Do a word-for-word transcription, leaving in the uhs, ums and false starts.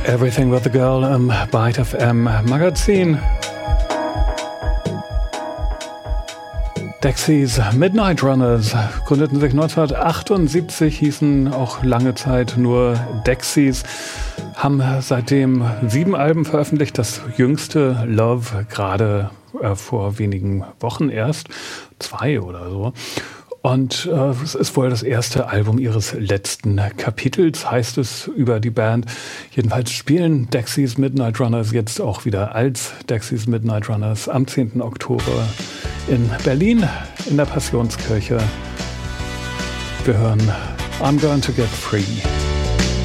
Everything with the Girl im Byte F M Magazin. Dexys Midnight Runners gründeten sich neunzehnhundertachtundsiebzig, hießen auch lange Zeit nur Dexys, haben seitdem sieben Alben veröffentlicht, das jüngste Love gerade äh, vor wenigen Wochen erst, zwei oder so. Und äh, es ist wohl das erste Album ihres letzten Kapitels, heißt es über die Band. Jedenfalls spielen Dexys Midnight Runners jetzt auch wieder als Dexys Midnight Runners am zehnten Oktober in Berlin in der Passionskirche. Wir hören I'm Going to Get Free.